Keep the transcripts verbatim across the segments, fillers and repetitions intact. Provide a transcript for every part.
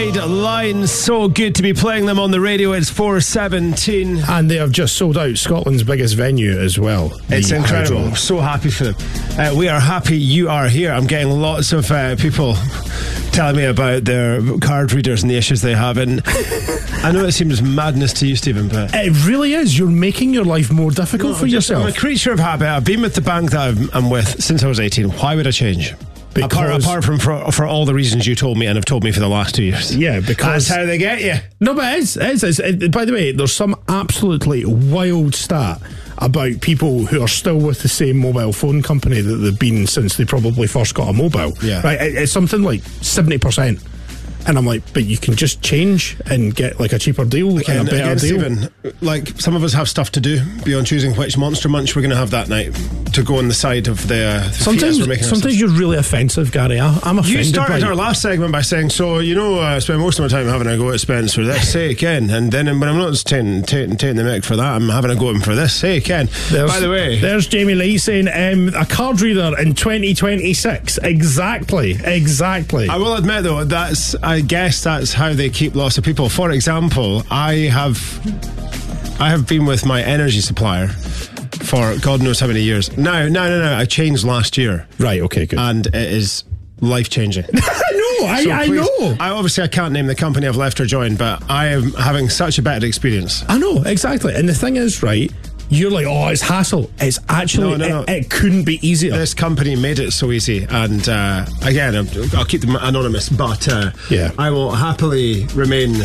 Clyde Line. So good to be playing them on the radio. It's four seventeen. And they have just sold out Scotland's biggest venue as well. It's incredible. I'm so happy for them. Uh, we are happy you are here. I'm getting lots of uh, people telling me about their card readers and the issues they have. And I know it seems madness to you, Stephen, but it really is. You're making your life more difficult no, for I'm just, yourself. I'm a creature of habit. I've been with the bank that I'm, I'm with since I was eighteen. Why would I change? Apart, apart from for, for all the reasons you told me and have told me for the last two years. Yeah, because that's how they get you. No, but it's, it's, it's it, by the way, there's some absolutely wild stat about people who are still with the same mobile phone company that they've been since they probably first got a mobile. Yeah. Right, it, it's something like seventy percent. And I'm like, but you can just change and get like a cheaper deal again, and a better again, deal. Stephen, like some of us have stuff to do beyond choosing which Monster Munch we're going to have that night to go on the side of the. Uh, the sometimes, we're making sometimes you're really offensive, Gary. I, I'm offended. You started by our last segment by saying, "So you know, I uh, spend most of my time having a go at Spence for this. Say again." And then when I'm not just taking, taking, taking the mic for that, I'm having a go at him for this. Say again. There's, by the way, there's Jamie Lee saying um, a card reader in twenty twenty-six. Exactly, exactly. I will admit though, that's I guess that's how they keep lots of people. For example, I have I have been with my energy supplier for God knows how many years. No, no, no, no. I changed last year. Right, okay, good. And it is life changing. I know, I, so I please, know. I obviously I can't name the company I've left or joined, but I am having such a better experience. I know, exactly. And the thing is, right, you're like, oh, it's hassle. It's actually, no, no, no. It, it couldn't be easier. This company made it so easy. And uh, again, I'll, I'll keep them anonymous, but uh, yeah. I will happily remain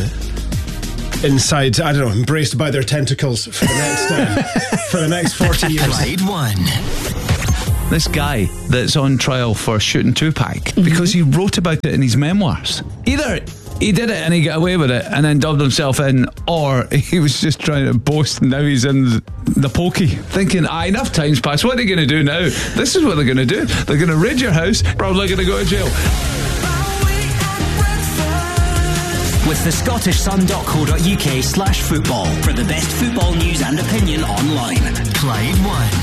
inside, I don't know, embraced by their tentacles for the next uh, for the next forty years. Clyde One. This guy that's on trial for shooting Tupac mm-hmm. because he wrote about it in his memoirs. Either he did it and he got away with it and then dubbed himself in, or he was just trying to boast and now he's in the pokey thinking, ah, enough time's passed, what are they going to do now? This is what they're going to do. They're going to raid your house, probably going to go to jail. With the Scottish Sun dot co dot uk slash football for the best football news and opinion online. Clyde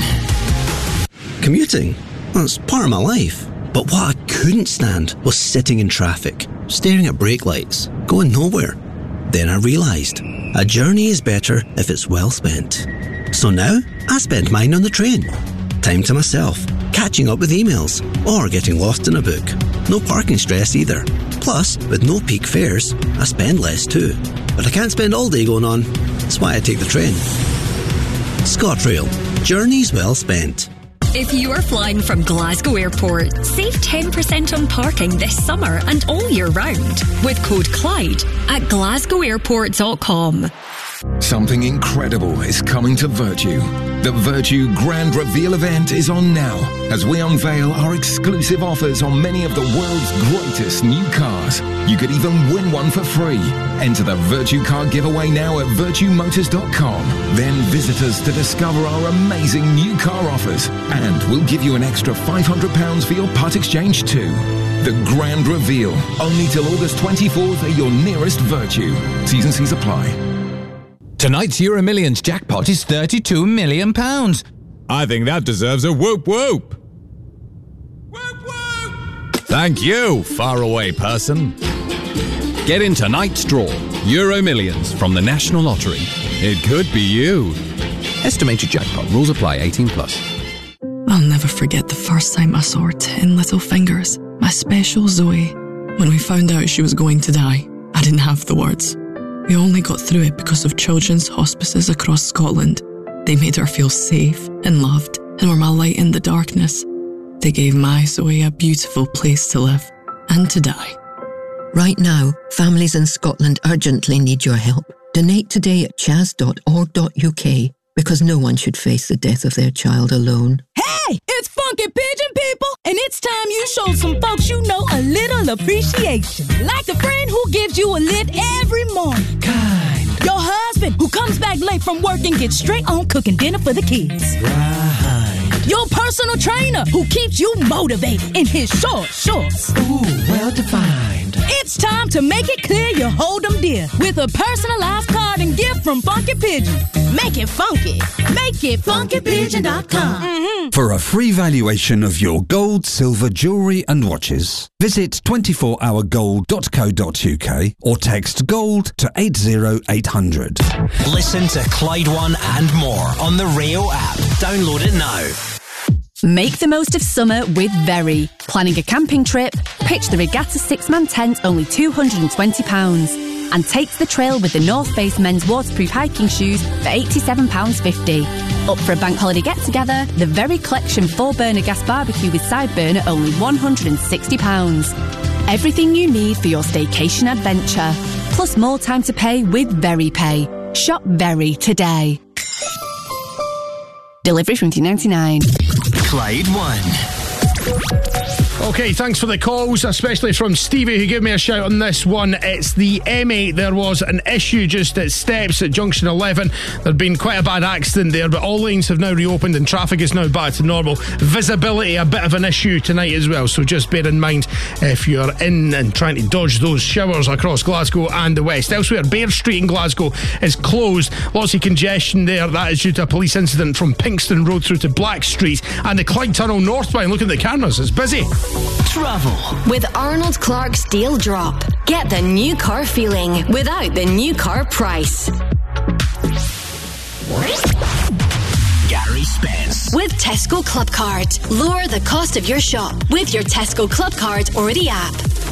One. Commuting? That's part of my life. But what I couldn't stand was sitting in traffic, staring at brake lights, going nowhere. Then I realised, a journey is better if it's well spent. So now, I spend mine on the train. Time to myself, catching up with emails, or getting lost in a book. No parking stress either. Plus, with no peak fares, I spend less too. But I can't spend all day going on. That's why I take the train. ScotRail. Journeys well spent. If you are flying from Glasgow Airport, save ten percent on parking this summer and all year round with code Clyde at glasgow airport dot com. Something incredible is coming to Virtue. The Virtue Grand Reveal event is on now as we unveil our exclusive offers on many of the world's greatest new cars. You could even win one for free. Enter the Virtue Car giveaway now at virtue motors dot com. Then visit us to discover our amazing new car offers. And we'll give you an extra five hundred pounds for your part exchange too. The Grand Reveal. Only till August twenty-fourth at your nearest Virtue. T's and C's apply. Tonight's Euro Millions jackpot is thirty-two million pounds. I think that deserves a whoop whoop. Whoop whoop! Thank you, faraway person. Get in tonight's draw. Euro Millions from the National Lottery. It could be you. Estimated jackpot. Rules apply. eighteen plus. I'll never forget the first time I saw her ten little fingers, my special Zoe. When we found out she was going to die, I didn't have the words. We only got through it because of children's hospices across Scotland. They made her feel safe and loved and were my light in the darkness. They gave my Zoe a beautiful place to live and to die. Right now, families in Scotland urgently need your help. Donate today at chas dot org dot uk because no one should face the death of their child alone. Hey, it's Funky Pigeon people, and it's time you show some folks you know a little appreciation. Like the friend who gives you a lift every morning. Kind. Your husband who comes back late from work and gets straight on cooking dinner for the kids. Right. Your personal trainer who keeps you motivated in his short shorts. Ooh, well defined. It's time to make it clear you hold them dear with a personalized card and gift from Funky Pigeon. Make it funky. Make it funky pigeon dot com. Mm-hmm. For a free valuation of your gold, silver, jewellery and watches, visit twenty-four hour gold dot co dot uk or text GOLD to eight zero eight hundred. Listen to Clyde One and more on the Rio app. Download it now. Make the most of summer with Very. Planning a camping trip? Pitch the Regatta six-man tent only two hundred twenty pounds. And take the trail with the North Face men's waterproof hiking shoes for eighty-seven pounds fifty. Up for a bank holiday get-together? The Very Collection four-burner gas barbecue with side burner only one hundred sixty pounds. Everything you need for your staycation adventure. Plus more time to pay with Very Pay. Shop Very today. Delivery from two ninety-nine. Clyde One. Okay, thanks for the calls, especially from Stevie, who gave me a shout on this one. It's the M eight. There was an issue just at Steps at Junction eleven. There'd been quite a bad accident there, but all lanes have now reopened and traffic is now back to normal. Visibility, a bit of an issue tonight as well, so just bear in mind if you're in and trying to dodge those showers across Glasgow and the west. Elsewhere, Bear Street in Glasgow is closed. Lots of congestion there. That is due to a police incident from Pinkston Road through to Black Street. And the Clyde Tunnel northbound, look at the cameras, it's busy. Travel with Arnold Clark's Deal Drop. Get the new car feeling without the new car price. Gary Spence with Tesco Club Card. Lower the cost of your shop with your Tesco Club Card or the app.